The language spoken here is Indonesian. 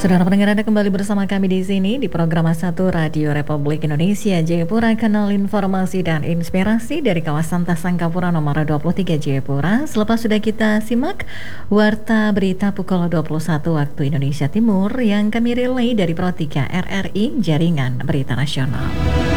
Saudara pendengar, Anda kembali bersama kami di sini di program A1 Radio Republik Indonesia Jayapura, kanal informasi dan inspirasi dari kawasan Tasangkapura nomor 23 Jayapura. Selepas sudah kita simak warta berita pukul 21 waktu Indonesia Timur yang kami relay dari Pro 3 RRI Jaringan Berita Nasional.